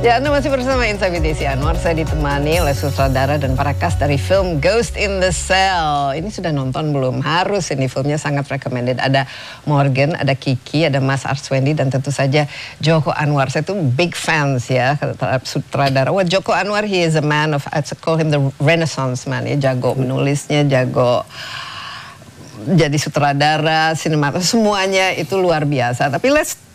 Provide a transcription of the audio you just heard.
Ya, Anda masih bersama Insight with Desi Anwar. Saya ditemani oleh sutradara dan para cast dari film Ghost in the Cell. Ini sudah nonton belum? Harus, ini filmnya sangat recommended. Ada Morgan, ada Kiki, ada Mas Arswendi, dan tentu saja Joko Anwar. Saya tuh big fans ya terhadap sutradara. Well, Joko Anwar, he is a man of, I call him the Renaissance man. Ya, jago menulisnya, jago jadi sutradara, sinematos, semuanya itu luar biasa. Tapi let's